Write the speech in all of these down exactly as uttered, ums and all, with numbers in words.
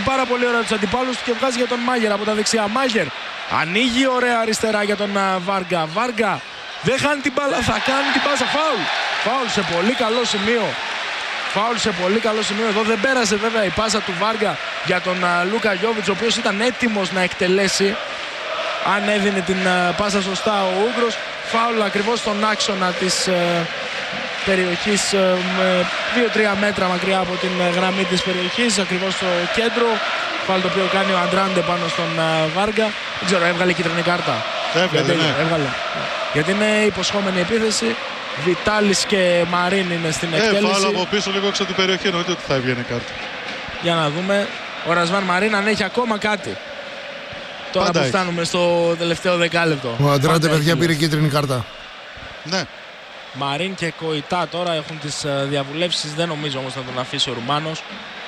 Καλύπτει πάρα πολύ ωραία τους αντιπάλους και βγάζει για τον Μάγερ από τα δεξιά. Μάγερ ανοίγει ωραία αριστερά για τον Βάργα. Βάργα δεν χάνει την μπάλα, θα κάνει την πάσα. Φάουλ. Φάουλ σε πολύ καλό σημείο. Φάουλ σε πολύ καλό σημείο. Εδώ δεν πέρασε βέβαια η πάσα του Βάργα για τον Λούκα Γιόβιτς, ο οποίος ήταν έτοιμος να εκτελέσει αν έδινε την πάσα σωστά ο Ούγγρος. Φάουλ ακριβώς στον άξονα της ε, περιοχής, ε, με δύο τρία μέτρα μακριά από την γραμμή της περιοχής, ακριβώς στο κέντρο. Φάουλ το οποίο κάνει ο Αντράντε πάνω στον ε, Βάργα. Δεν ξέρω, έβγαλε κίτρινη κάρτα. Έβγαλε, Γιατί, ναι. έβγαλε. Γιατί είναι υποσχόμενη επίθεση. Βιτάλης και Μαρίν είναι στην εκτέλεση. Ε, φάουλ από πίσω λίγο έξω την περιοχή, εννοείται ότι θα έβγαινε κάρτα. Για να δούμε ο Ρασβάν Μαρίν αν έχει ακόμα κάτι. Τώρα Πάντα που έχει. φτάνουμε στο τελευταίο δεκάλεπτο. Ο Αντράντε, Πάντα παιδιά, έχει. πήρε κίτρινη κάρτα. Ναι. Μαρίν και Κοϊτά τώρα έχουν τις διαβουλεύσεις. Δεν νομίζω όμως να τον αφήσει ο Ρουμάνος.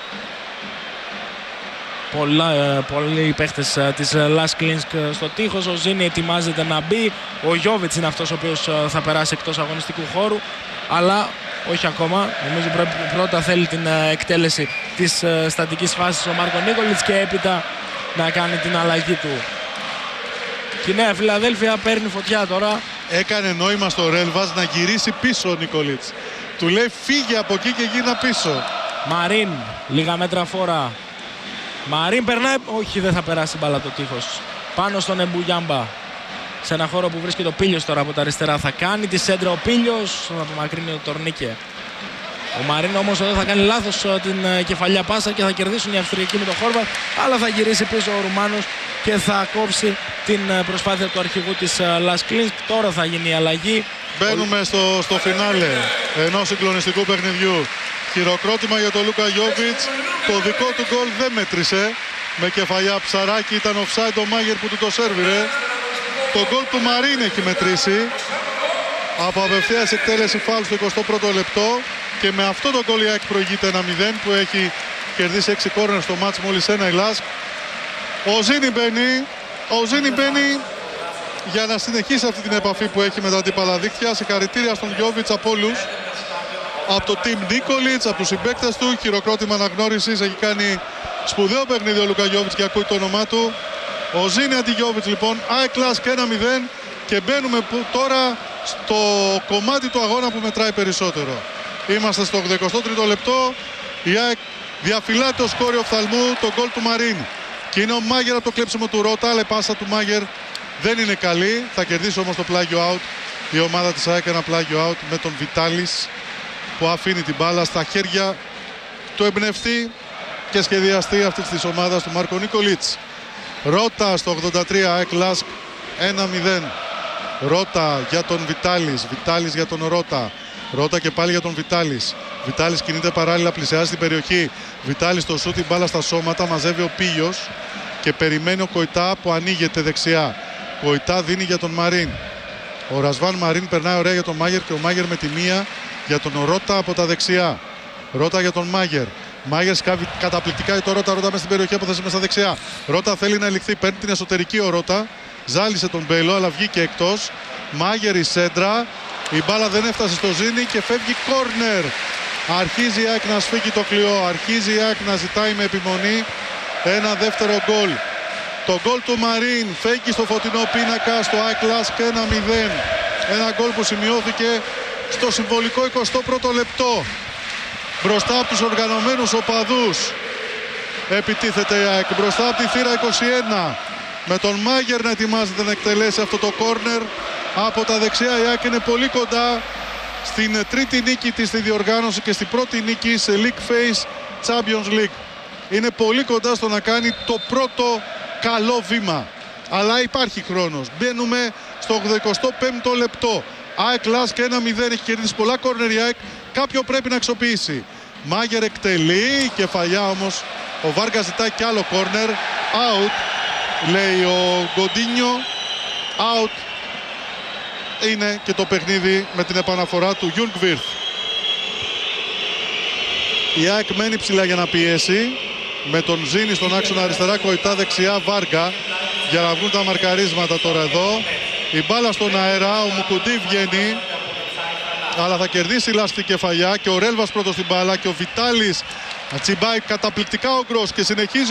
Πολλά, πολλοί παίχτες της Λας Κλίνσκ στο τείχος. Ο Ζήνη ετοιμάζεται να μπει. Ο Γιόβιτς είναι αυτός ο οποίος θα περάσει εκτός αγωνιστικού χώρου. Αλλά όχι ακόμα. Νομίζω πρέπει, πρώτα θέλει την εκτέλεση της στατικής φάσης ο Μάρκο Νίκολιτς και έπειτα να κάνει την αλλαγή του. Και η Νέα Φιλαδέλφια παίρνει φωτιά τώρα. Έκανε νόημα στο Ρέλβας να γυρίσει πίσω ο Νικολίτς. Του λέει φύγε από εκεί και γύρνα πίσω. Μαρίν, λίγα μέτρα φόρα. Μαρίν περνάει, όχι δεν θα περάσει μπάλα το τείχος. Πάνω στον Εμπουγιάμπα. Σε ένα χώρο που βρίσκεται ο Πίλιος τώρα από τα αριστερά. Θα κάνει τη σέντρα ο Πίλιος, να απομακρύνει ο Τορνίκε. Ο Μαρίν όμως εδώ θα κάνει λάθος την κεφαλιά πάσα και θα κερδίσουν οι Αυστριακοί με τον Χόρβατ. Αλλά θα γυρίσει πίσω ο Ρουμάνος και θα κόψει την προσπάθεια του αρχηγού της Λας Κλίνσκ. Τώρα θα γίνει η αλλαγή. Μπαίνουμε στο, στο φινάλε ενός συγκλονιστικού παιχνιδιού. Χειροκρότημα για τον Λούκα Γιόβιτς. Το δικό του γκολ δεν μέτρησε. Με κεφαλιά Ψαράκη, ήταν offside ο Μάγερ που του το σέρβιρε. Το γκολ του Μαρίν έχει μετρήσει. Από απευθείας εκτέλεση φάουλ στο εικοστό πρώτο λεπτό. Και με αυτό το γκολ η ΑΕΚ προηγείται ένα μηδέν που έχει κερδίσει έξι κόρνερ στο μάτς μόλις ένα η Λάσκ. Ο Ζήνη μπαίνει. Ο Ζήνη μπαίνει για να συνεχίσει αυτή την επαφή που έχει με τα αντίπαλα δίκτυα. Συγχαρητήρια στον Γιόβιτς από όλους. Από το team Νίκολιτς, από τους συμπαίκτες του. Χειροκρότημα αναγνώρισης. Έχει κάνει σπουδαίο παιχνίδι ο Λούκα Γιόβιτς και ακούει το όνομά του. Ο Ζήνη αντι Γιόβιτς λοιπόν. ΑΕΚ Λάσκ ένα μηδέν. Και μπαίνουμε που, τώρα στο κομμάτι του αγώνα που μετράει περισσότερο. Είμαστε στο ογδοηκοστό τρίτο λεπτό. Η ΑΕΚ διαφυλάται το σκόρι οφθαλμού, το γκολ του Μαρίν. Και είναι ο Μάγερ από το κλέψιμο του Ρώτα, αλλά η πάσα του Μάγερ δεν είναι καλή. Θα κερδίσει όμως το πλάγιο out. Η ομάδα της ΑΕΚ ένα πλάγιο out με τον Βιτάλης που αφήνει την μπάλα στα χέρια του εμπνευστή και σχεδιαστή αυτής της ομάδας του Μάρκο Νίκολιτς. Ρώτα στο ογδόντα τρία, ΑΕΚ Λάσκ ένα μηδέν. Ρώτα για τον Βιτάλης, Βιτάλης για τον Ρώτα. Ρώτα και πάλι για τον Βιτάλης. Βιτάλης κινείται παράλληλα, πλησιάζει την περιοχή. Βιτάλης το σούτ, την μπάλα στα σώματα, μαζεύει ο Πίλιος και περιμένει ο Κοϊτά που ανοίγεται δεξιά. Κοϊτά δίνει για τον Μαρίν. Ο Ρασβάν Μαρίν περνάει ωραία για τον Μάγερ και ο Μάγερ με τη μία για τον Ρώτα από τα δεξιά. Ρώτα για τον Μάγερ. Μάγερ σκάβει καταπληκτικά το Ρώτα, Ρώτα μέσα στην περιοχή, απόθεση μέσα στα δεξιά. Ρώτα θέλει να ελιχθεί, παίρνει την εσωτερική ο Ρώτα. Ζάλισε τον Μπέλο, αλλά βγήκε εκτός. Μάγερ η σέντρα. Η μπάλα δεν έφτασε στο Ζήνη και φεύγει κόρνερ. Αρχίζει η ΑΕΚ να σφίγγει το κλειό. Αρχίζει η ΑΕΚ να ζητάει με επιμονή ένα δεύτερο γκολ. Το γκολ του Μαρίν φέγγει στο φωτεινό πίνακα στο ΑΕΚ Λάσκ ένα μηδέν. Ένα γκολ που σημειώθηκε στο συμβολικό εικοστό πρώτο λεπτό. Μπροστά από τους οργανωμένους οπαδούς επιτίθεται η ΑΕΚ. Μπροστά από τη θύρα είκοσι ένα. Με τον Μάγερ να ετοιμάζεται να εκτελέσει αυτό το κόρνερ. Από τα δεξιά η ΑΕΚ είναι πολύ κοντά στην τρίτη νίκη της στη διοργάνωση και στην πρώτη νίκη σε League Phase Champions League. Είναι πολύ κοντά στο να κάνει το πρώτο καλό βήμα. Αλλά υπάρχει χρόνος. Μπαίνουμε στο ογδοηκοστό πέμπτο λεπτό. ΑΕΚ Λάσκ ένα μηδέν, έχει κερδίσει πολλά κόρνερ η ΑΕΚ. Κάποιο πρέπει να αξιοποιήσει. Μάγερ εκτελεί, κεφαλιά όμως. Ο Βάργα ζητάει κι άλλο κόρνερ. Out, λέει ο Γκοντίνιο. Out. Είναι και το παιχνίδι με την επαναφορά του Γιούγκβιρθ. Η ΑΕΚ μένει ψηλά για να πιέσει. Με τον Ζήνη στον άξονα αριστερά, Κοϊτά δεξιά, Βάργα. Για να βγουν τα μαρκαρίσματα τώρα εδώ. Η μπάλα στον αέρα, ο Μουκουντή βγαίνει. Αλλά θα κερδίσει η Λάσκ την κεφαλιά και ο Ρέλβας πρώτος στην μπάλα και ο Βιτάλης τσιμπάει καταπληκτικά ο Γκρος και συνεχίζει